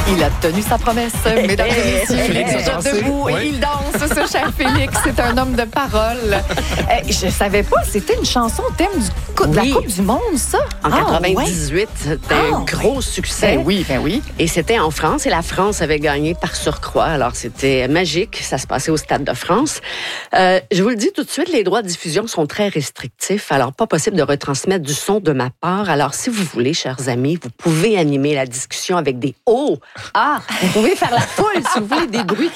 Il a tenu sa promesse, mesdames et messieurs. Félix Il est a dansé. debout et il danse, ce cher Félix. C'est un homme de parole. Je savais pas, c'était une chanson thème de la Coupe du Monde, ça? En 98, c'était un gros succès. Ben oui. Et c'était en France, et la France avait gagné par surcroît. Alors, c'était magique. Ça se passait au Stade de France. Je vous le dis tout de suite, les droits de diffusion sont très restrictifs. Alors, pas possible de retransmettre du son de ma part. Alors, si vous voulez, chers amis, vous pouvez animer la discussion avec des vous pouvez faire la foule si vous voulez, des bruits.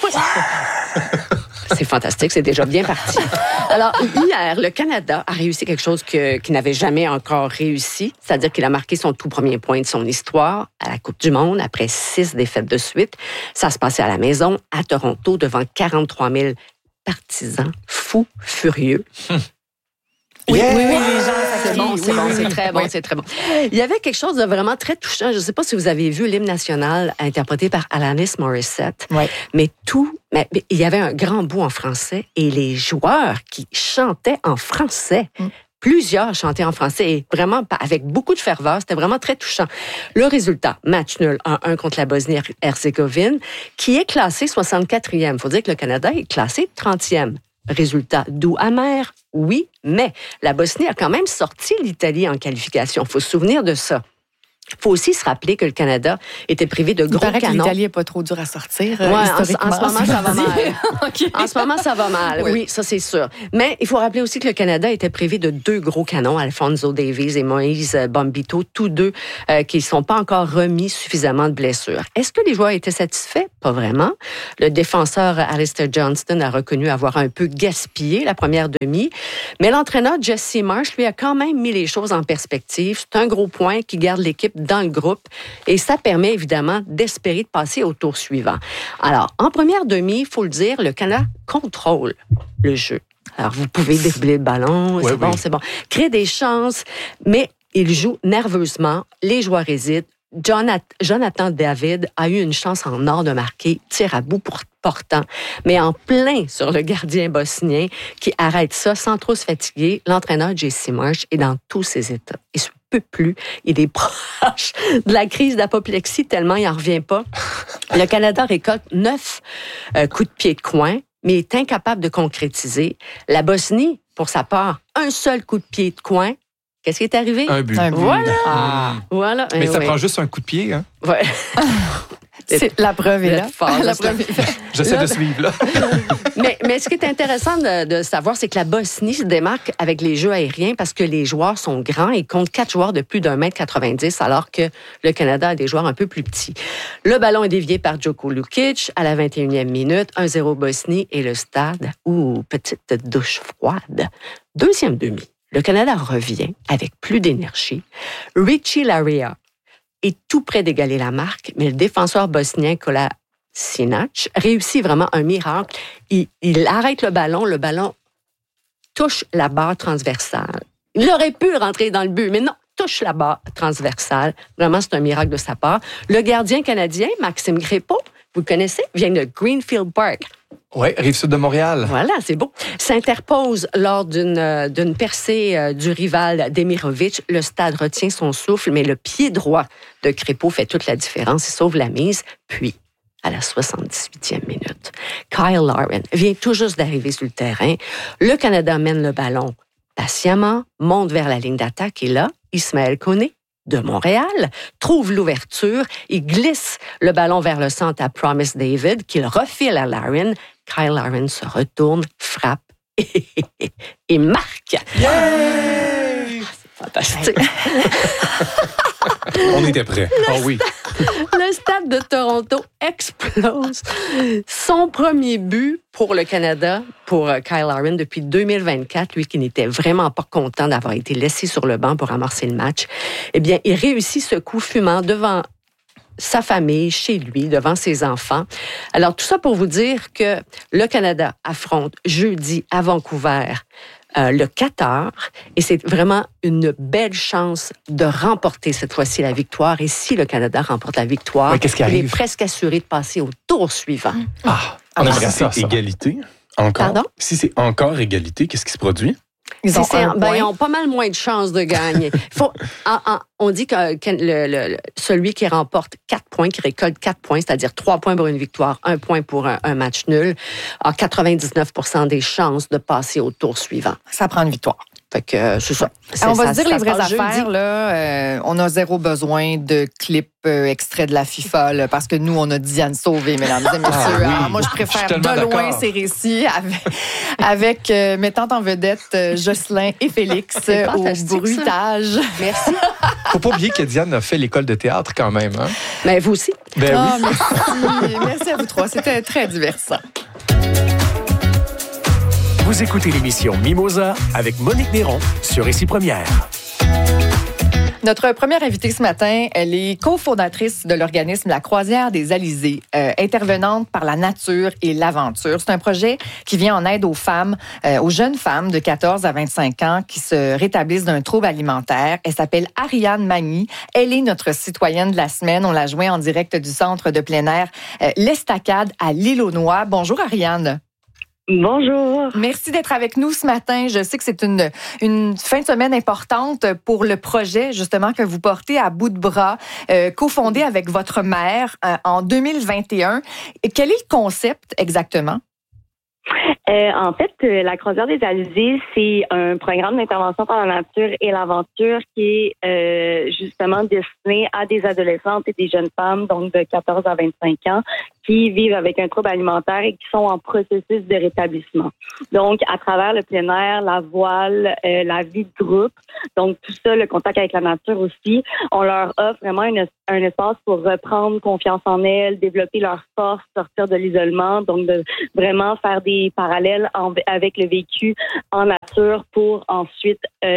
C'est fantastique, c'est déjà bien parti. Alors, hier, le Canada a réussi quelque chose qu'il n'avait jamais encore réussi, c'est-à-dire qu'il a marqué son tout premier point de son histoire à la Coupe du Monde après 6 défaites de suite. Ça se passait à la maison, à Toronto, devant 43 000 partisans fous, furieux. Oui, les gens, c'est bon, c'est très bon, c'est très bon. Il y avait quelque chose de vraiment très touchant. Je ne sais pas si vous avez vu l'hymne national interprété par Alanis Morissette, mais il y avait un grand bout en français et les joueurs qui chantaient en français. Plusieurs chantaient en français et vraiment avec beaucoup de ferveur. C'était vraiment très touchant. Le résultat, match nul 1-1 contre la Bosnie-Herzégovine, qui est classée 64e. Il faut dire que le Canada est classé 30e. Résultat doux amer, oui, mais la Bosnie a quand même sorti l'Italie en qualification. Il faut se souvenir de ça. Il faut aussi se rappeler que le Canada était privé de gros canons. Il paraît que l'Italie n'est pas trop dure à sortir. En ce moment, ça va mal. En ce moment, ça va mal. Oui, ça, c'est sûr. Mais il faut rappeler aussi que le Canada était privé de 2 gros canons, Alphonso Davies et Moïse Bombito, tous deux qui ne sont pas encore remis suffisamment de blessures. Est-ce que les joueurs étaient satisfaits? Pas vraiment. Le défenseur Alistair Johnston a reconnu avoir un peu gaspillé la première demi. Mais l'entraîneur Jesse Marsh, lui, a quand même mis les choses en perspective. C'est un gros point qui garde l'équipe dans le groupe et ça permet évidemment d'espérer de passer au tour suivant. Alors, en première demi, il faut le dire, le Canada contrôle le jeu. Alors, vous pouvez dribbler le ballon, c'est bon. Créer des chances, mais il joue nerveusement, les joueurs hésitent. Jonathan David a eu une chance en or de marquer, tir à bout portant, mais en plein sur le gardien bosnien qui arrête ça sans trop se fatiguer. L'entraîneur Jesse Marsh est dans tous ses états. Il se peut plus. Il est proche de la crise d'apoplexie tellement il n'en revient pas. Le Canada récolte 9 coups de pied de coin, mais est incapable de concrétiser. La Bosnie, pour sa part, un seul coup de pied de coin. Qu'est-ce qui est arrivé? Un but. Voilà. Voilà. Mais ça prend juste un coup de pied, hein? Ouais. La preuve est là. J'essaie de suivre, là. mais ce qui est intéressant de savoir, c'est que la Bosnie se démarque avec les jeux aériens parce que les joueurs sont grands et comptent 4 joueurs de plus d'1,90 m, alors que le Canada a des joueurs un peu plus petits. Le ballon est dévié par Joko Lukic à la 21e minute, 1-0 Bosnie et le stade, petite douche froide. Deuxième demi. Le Canada revient avec plus d'énergie. Richie Laryea est tout près d'égaler la marque, mais le défenseur bosnien Kolasinac réussit vraiment un miracle. Il arrête le ballon touche la barre transversale. Il aurait pu rentrer dans le but, mais non, touche la barre transversale. Vraiment, c'est un miracle de sa part. Le gardien canadien, Maxime Crépeau, vous le connaissez, vient de Greenfield Park. Oui, Rive-Sud de Montréal. Voilà, c'est beau. S'interpose lors d'une percée du rival Demirovic. Le stade retient son souffle, mais le pied droit de Crépeau fait toute la différence. Il sauve la mise. Puis, à la 78e minute, Kyle Larin vient tout juste d'arriver sur le terrain. Le Canada mène le ballon patiemment, monte vers la ligne d'attaque et là, Ismaël Koné de Montréal trouve l'ouverture. Il glisse le ballon vers le centre à Promise David, qu'il refile à Larin. Kyle Larin se retourne, frappe et marque. Yay! C'est fantastique. On était prêts. Oui. Le stade de Toronto explose. Son premier but pour le Canada, pour Kyle Larin depuis 2024, lui qui n'était vraiment pas content d'avoir été laissé sur le banc pour amorcer le match, eh bien, il réussit ce coup fumant devant sa famille, chez lui, devant ses enfants. Alors, tout ça pour vous dire que le Canada affronte jeudi à Vancouver le Qatar, et c'est vraiment une belle chance de remporter cette fois-ci la victoire. Et si le Canada remporte la victoire, qu'est-ce qui il arrive? est presque assuré de passer au tour suivant. On aimerait Si ça. c'est égalité, encore. Pardon? Si c'est encore égalité, qu'est-ce qui se produit? Ils ont pas mal moins de chances de gagner. On dit que celui qui remporte 4 points, qui récolte 4 points, c'est-à-dire 3 points pour une victoire, 1 point pour un match nul, a 99% des chances de passer au tour suivant. Ça prend une victoire. Fait que c'est ça. On va se dire les vraies affaires. Là, on a zéro besoin de clips extraits de la FIFA là, parce que nous, on a Diane Sauvé, mesdames et messieurs. Oui. Alors, moi, je préfère de loin ces récits avec mettant en vedette Jocelyn et Félix au bruitage. Merci. Faut pas oublier que Diane a fait l'école de théâtre quand même. Hein? Mais vous aussi. Ben oui. Merci. Merci à vous trois. C'était très divertissant. Vous écoutez l'émission Mimosa avec Monique Néron sur Ici Première. Notre première invitée ce matin, elle est cofondatrice de l'organisme La Croisière des Alizés, intervenante par la nature et l'aventure. C'est un projet qui vient en aide aux femmes, aux jeunes femmes de 14 à 25 ans qui se rétablissent d'un trouble alimentaire. Elle s'appelle Ariane Magny. Elle est notre citoyenne de la semaine. On l'a joint en direct du centre de plein air L'Estacade à l'Île-aux-Noix. Bonjour Ariane. Bonjour. Merci d'être avec nous ce matin. Je sais que c'est une fin de semaine importante pour le projet, justement, que vous portez à bout de bras, cofondé avec votre mère en 2021. Quel est le concept exactement? En fait, la Croisière des Alizés, c'est un programme d'intervention par la nature et l'aventure qui est justement destiné à des adolescentes et des jeunes femmes, donc de 14 à 25 ans, qui vivent avec un trouble alimentaire et qui sont en processus de rétablissement. Donc, à travers le plein air, la voile, la vie de groupe, donc tout ça, le contact avec la nature aussi, on leur offre vraiment un espace pour reprendre confiance en elles, développer leur force, sortir de l'isolement, donc de vraiment faire des parallèles avec le vécu en nature pour ensuite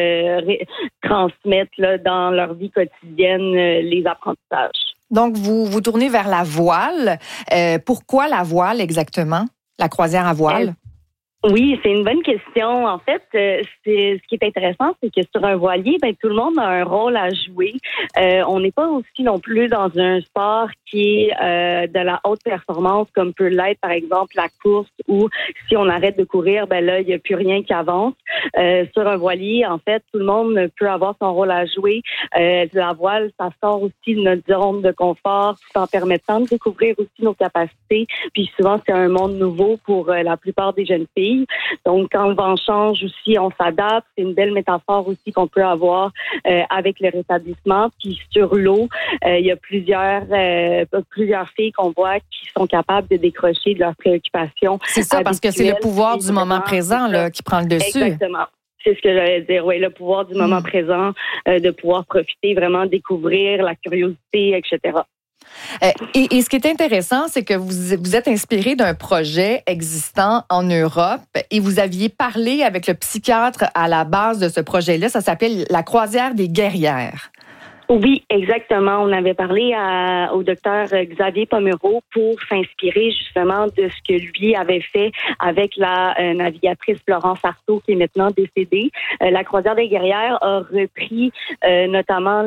transmettre là, dans leur vie quotidienne les apprentissages. Donc, vous tournez vers la voile. Pourquoi la voile exactement? La croisière à voile? Oui, c'est une bonne question. En fait, ce qui est intéressant, c'est que sur un voilier, tout le monde a un rôle à jouer. On n'est pas aussi non plus dans un sport qui est de la haute performance, comme peut l'être, par exemple, la course, où si on arrête de courir, là, il n'y a plus rien qui avance. Sur un voilier, en fait, tout le monde peut avoir son rôle à jouer. La voile, ça sort aussi de notre zone de confort, tout en permettant de découvrir aussi nos capacités. Puis souvent, c'est un monde nouveau pour la plupart des jeunes filles. Donc, quand le vent change aussi, on s'adapte. C'est une belle métaphore aussi qu'on peut avoir avec le rétablissement. Puis sur l'eau, il y a plusieurs filles qu'on voit qui sont capables de décrocher de leurs préoccupations. C'est ça, parce que c'est le pouvoir du moment présent là, qui prend le dessus. Exactement. C'est ce que j'allais dire. Oui, le pouvoir du moment présent, de pouvoir profiter, vraiment découvrir la curiosité, etc. Et ce qui est intéressant, c'est que vous êtes inspiré d'un projet existant en Europe et vous aviez parlé avec le psychiatre à la base de ce projet-là. Ça s'appelle la Croisière des guerrières. Oui, exactement. On avait parlé au docteur Xavier Pomereau pour s'inspirer justement de ce que lui avait fait avec la navigatrice Florence Artaud, qui est maintenant décédée. La Croisière des guerrières a repris notamment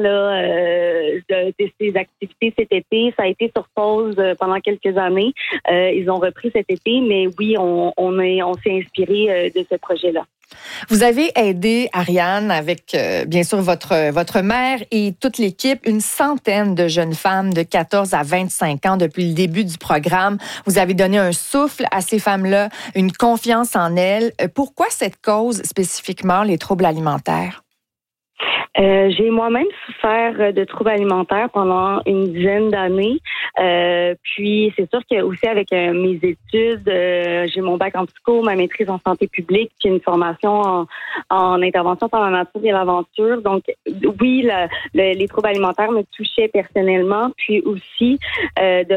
de ses activités cet été. Ça a été sur pause pendant quelques années. Ils ont repris cet été, mais oui, on s'est inspiré de ce projet-là. Vous avez aidé, Ariane, avec bien sûr votre mère et toute l'équipe, une centaine de jeunes femmes de 14 à 25 ans depuis le début du programme. Vous avez donné un souffle à ces femmes-là, une confiance en elles. Pourquoi cette cause spécifiquement, les troubles alimentaires? J'ai moi-même souffert de troubles alimentaires pendant une dizaine d'années. Puis c'est sûr que aussi avec mes études, j'ai mon bac en psycho, ma maîtrise en santé publique, puis une formation en intervention par la nature et l'aventure. Donc oui, les troubles alimentaires me touchaient personnellement, puis aussi de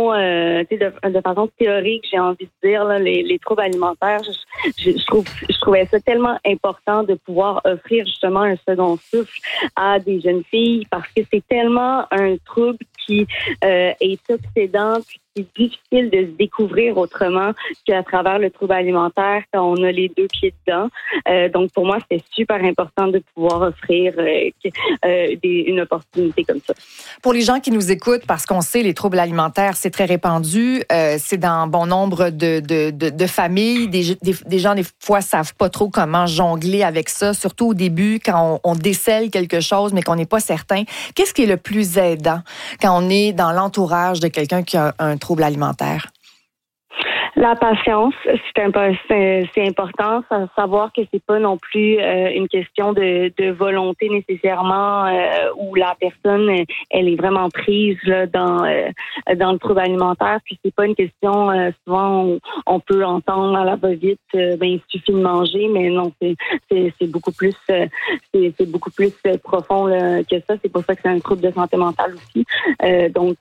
façon théorique, j'ai envie de dire là, les troubles alimentaires. Je trouvais ça tellement important de pouvoir offrir justement un second souffle à des jeunes filles parce que c'est tellement un trouble qui est obsédant puis c'est difficile de se découvrir autrement qu'à travers le trouble alimentaire quand on a les deux pieds dedans. Donc, pour moi, c'était super important de pouvoir offrir une opportunité comme ça. Pour les gens qui nous écoutent, parce qu'on sait les troubles alimentaires, c'est très répandu, c'est dans bon nombre de familles. Des gens, des fois, savent pas trop comment jongler avec ça, surtout au début, quand on décèle quelque chose, mais qu'on n'est pas certain. Qu'est-ce qui est le plus aidant quand on est dans l'entourage de quelqu'un qui a un trouble alimentaire? La patience, c'est important. Savoir que c'est pas non plus une question de volonté nécessairement où la personne elle est vraiment prise là, dans le trouble alimentaire. Puis c'est pas une question souvent on peut entendre à la va-vite. Il suffit de manger, mais non, c'est beaucoup plus c'est beaucoup plus profond là, que ça. C'est pour ça que c'est un trouble de santé mentale aussi. Donc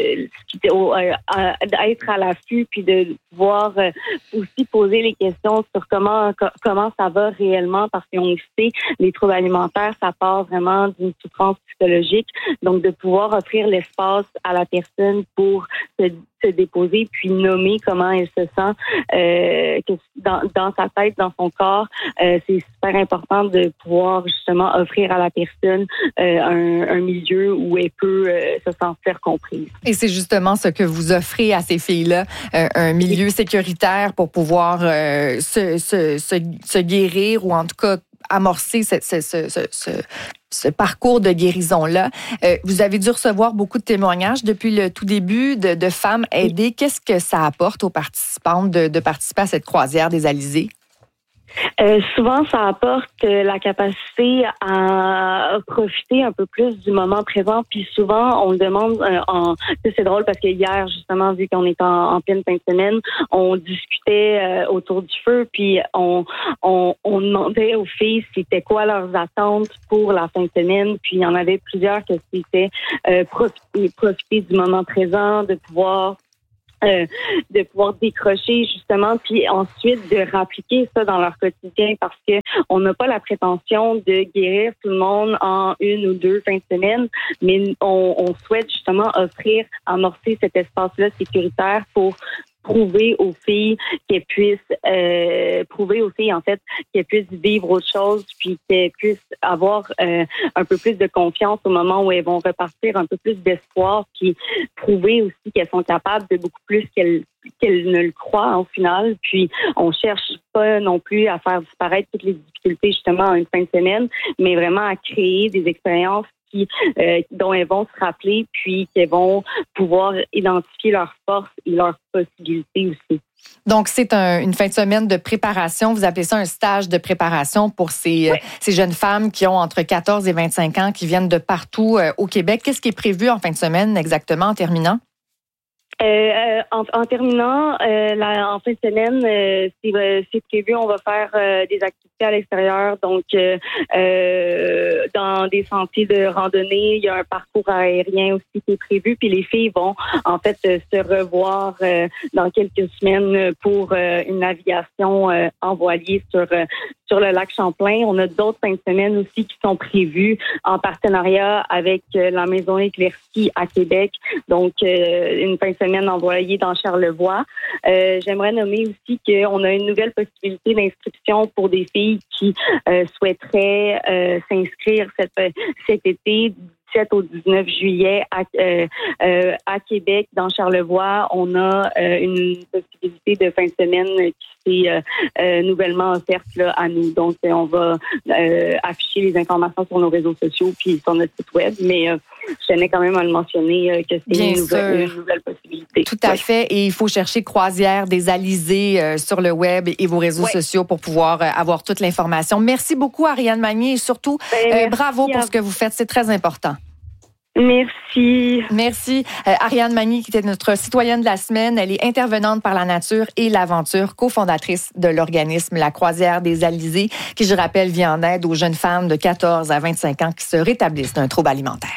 être à l'affût puis de pouvoir aussi poser les questions sur comment ça va réellement, parce qu'on sait, les troubles alimentaires, ça part vraiment d'une souffrance psychologique. Donc, de pouvoir offrir l'espace à la personne pour se déposer puis nommer comment elle se sent dans sa tête, dans son corps. C'est super important de pouvoir justement offrir à la personne un milieu où elle peut se sentir comprise. Et c'est justement ce que vous offrez à ces filles-là, un milieu sécuritaire pour pouvoir se guérir ou en tout cas amorcer ce parcours de guérison-là. Vous avez dû recevoir beaucoup de témoignages depuis le tout début de femmes aidées. Qu'est-ce que ça apporte aux participantes de participer à cette croisière des Alizés? Souvent, ça apporte la capacité à profiter un peu plus du moment présent. Puis souvent, on le demande. C'est drôle parce que hier, justement, vu qu'on est en pleine fin de semaine, on discutait autour du feu. Puis on demandait aux filles c'était quoi leurs attentes pour la fin de semaine. Puis il y en avait plusieurs que c'était profiter du moment présent, de pouvoir décrocher justement, puis ensuite de rappliquer ça dans leur quotidien, parce que on n'a pas la prétention de guérir tout le monde en 1 ou 2 fins de semaine, mais on souhaite justement amorcer cet espace-là sécuritaire pour prouver aux filles qu'elles puissent vivre autre chose, puis qu'elles puissent avoir un peu plus de confiance au moment où elles vont repartir, un peu plus d'espoir, puis prouver aussi qu'elles sont capables de beaucoup plus qu'elles ne le croient au final. Puis on cherche pas non plus à faire disparaître toutes les difficultés justement en une fin de semaine, mais vraiment à créer des expériences dont elles vont se rappeler, puis qu'elles vont pouvoir identifier leurs forces et leurs possibilités aussi. Donc, c'est une fin de semaine de préparation. Vous appelez ça un stage de préparation pour ces jeunes femmes qui ont entre 14 et 25 ans, qui viennent de partout au Québec. Qu'est-ce qui est prévu en fin de semaine exactement, en terminant? En terminant, en fin de semaine, c'est prévu, on va faire des activités à l'extérieur, donc dans des sentiers de randonnée. Il y a un parcours aérien aussi qui est prévu, puis les filles vont en fait se revoir dans quelques semaines pour une navigation en voilier sur le lac Champlain. On a d'autres fins de semaine aussi qui sont prévues en partenariat avec la Maison Éclaircie à Québec, donc une fin de semaine en voilier dans Charlevoix. J'aimerais nommer aussi qu'on a une nouvelle possibilité d'inscription pour des filles qui souhaiteraient s'inscrire cet été, 17 au 19 juillet à Québec, dans Charlevoix. On a une possibilité de fin de semaine qui s'est nouvellement offerte là, à nous. Donc, on va afficher les informations sur nos réseaux sociaux puis sur notre site web, mais je tenais quand même à le mentionner que c'est une nouvelle possibilité. Tout à fait. Et il faut chercher Croisière des Alizés sur le web et vos réseaux sociaux pour pouvoir avoir toute l'information. Merci beaucoup, Ariane Magnier, et surtout, bravo pour ce que vous faites. C'est très important. Merci. Merci. Ariane Magnier, qui était notre citoyenne de la semaine. Elle est intervenante par la nature et l'aventure, cofondatrice de l'organisme La Croisière des Alizés, qui, je rappelle, vient en aide aux jeunes femmes de 14 à 25 ans qui se rétablissent d'un trouble alimentaire.